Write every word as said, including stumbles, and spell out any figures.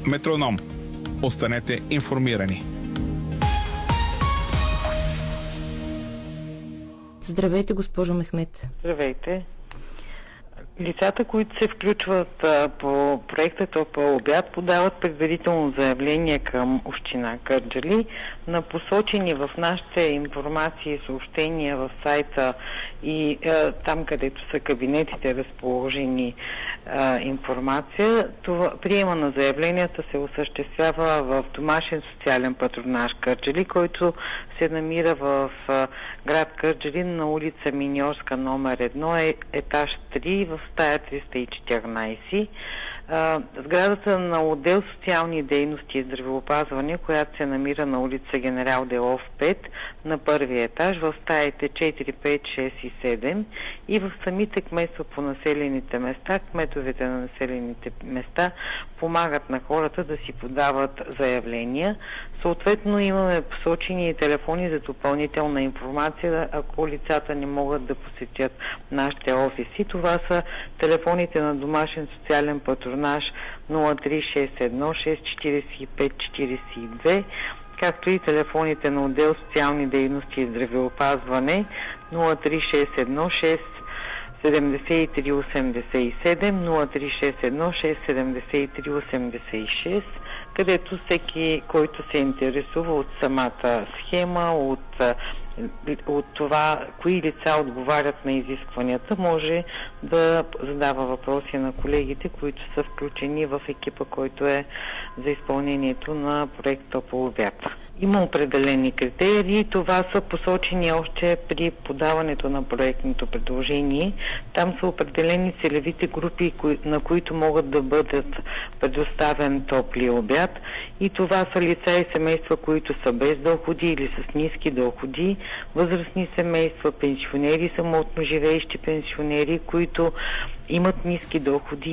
Метроном. Останете информирани. Здравейте, госпожо Мехмет. Здравейте. Лицата, които се включват а, по проекта Топъл обяд, подават предварително заявление към община Кърджали на посочени в нашите информации и съобщения в сайта и а, там, където са кабинетите разположени а, информация. Това, приема на заявленията се осъществява в домашен социален патронаж Кърджали, който се намира в а, град Кърджали на улица Миньорска номер едно, е, етаж три в стая триста и четиринайсет. А, сградата на отдел социални дейности и здравеопазване, която се намира на улица Генерал Делов пет на първия етаж в стаите четири, пет, шест и седем и в самите кметства по населените места. Кметовете на населените места помагат на хората да си подават заявления. Съответно имаме посочени и телефони за допълнителна информация, ако лицата не могат да посетят нашите офиси. Това са телефоните на домашен социален патронаж нула три шест едно шест четирийсет и пет четирийсет и две, както и телефоните на отдел социални дейности и здравеопазване нула три шест едно шест седемдесет и три осемдесет и седем, нула три шест едно шест седемдесет и три осемдесет и шест, където всеки, който се интересува от самата схема, от, от това, кои лица отговарят на изискванията, може да задава въпроси на колегите, които са включени в екипа, който е за изпълнението на проекта по обяд. Има определени критерии. Това са посочени още при подаването на проектното предложение. Там са определени целевите групи, на които могат да бъдат предоставен топли обяд. И това са лица и семейства, които са без доходи или с ниски доходи, възрастни семейства, пенсионери, самотно живеещи пенсионери, които имат ниски доходи